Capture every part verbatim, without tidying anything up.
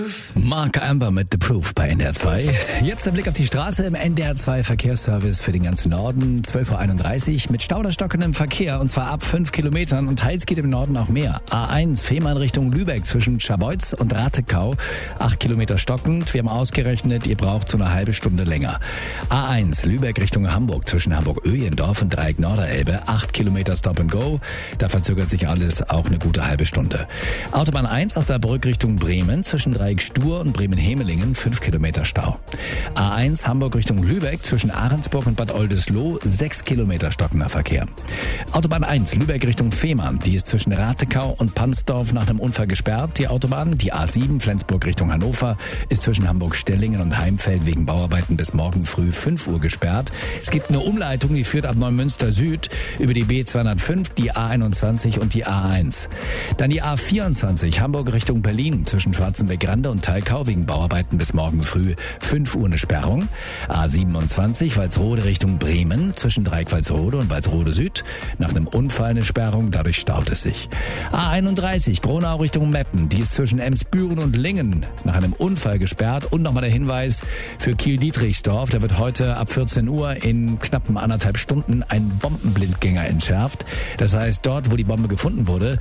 Mark Amber mit The Proof bei N D R zwei. Jetzt der Blick auf die Straße im N D R zwei Verkehrsservice für den ganzen Norden. zwölf Uhr einunddreißig mit Stau oder stockendem Verkehr und zwar ab fünf Kilometern und teils geht im Norden auch mehr. A eins Fehmarn Richtung Lübeck zwischen Scharbeutz und Ratekau. acht Kilometer stockend. Wir haben ausgerechnet, ihr braucht so eine halbe Stunde länger. A eins Lübeck Richtung Hamburg zwischen Hamburg-Öhlendorf und Dreieck Norderelbe. acht Kilometer Stop and Go. Da verzögert sich alles auch eine gute halbe Stunde. Autobahn eins aus der Brück Richtung Bremen zwischen Dreieck Stur und Bremen-Hemelingen, fünf Kilometer Stau. A eins Hamburg Richtung Lübeck zwischen Ahrensburg und Bad Oldesloe, sechs Kilometer stockender Verkehr. Autobahn eins Lübeck Richtung Fehmarn, die ist zwischen Ratekau und Pansdorf nach einem Unfall gesperrt. Die Autobahn, die A sieben Flensburg Richtung Hannover, ist zwischen Hamburg-Stellingen und Heimfeld wegen Bauarbeiten bis morgen früh fünf Uhr gesperrt. Es gibt eine Umleitung, die führt ab Neumünster Süd über die B zweihundertfünf, die A einundzwanzig und die A eins. Dann die A vierundzwanzig Hamburg Richtung Berlin zwischen Schwarzenberg-Grande und Thalkau wegen Bauarbeiten bis morgen früh fünf Uhr eine Sperrung. A siebenundzwanzig Walsrode Richtung Bremen zwischen Dreieck Walsrode und Walsrode Süd. Nach einem Unfall eine Sperrung, dadurch staut es sich. A einunddreißig Gronau Richtung Meppen, die ist zwischen Emsbüren und Lingen nach einem Unfall gesperrt. Und nochmal der Hinweis für Kiel-Dietrichsdorf, da wird heute ab vierzehn Uhr in knappen anderthalb Stunden ein Bombenblindgänger entschärft. Das heißt, dort, wo die Bombe gefunden wurde,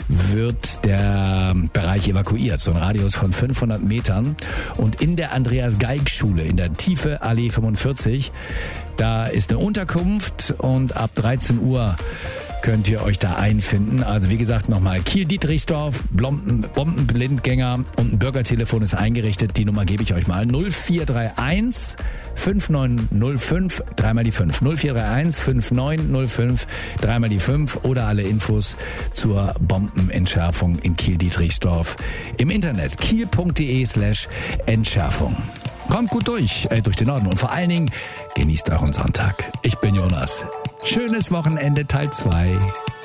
wird der Bereich evakuiert, so ein Radius von fünfhundert Metern. Und in der Andreas-Geig-Schule in der Tiefe Allee fünfundvierzig, da ist eine Unterkunft und ab dreizehn Uhr könnt ihr euch da einfinden. Also wie gesagt nochmal, Kiel-Dietrichsdorf, Bombenblindgänger und ein Bürgertelefon ist eingerichtet. Die Nummer gebe ich euch mal. null vier drei eins fünf neun null fünf, dreimal die fünf. null vier drei eins fünf neun null fünf, dreimal die fünf oder alle Infos zur Bombenentschärfung in Kiel-Dietrichsdorf im Internet kiel.de slash Entschärfung. Kommt gut durch, äh, durch den Norden und vor allen Dingen genießt euren Sonntag. Ich bin Jonas. Schönes Wochenende Teil zwei.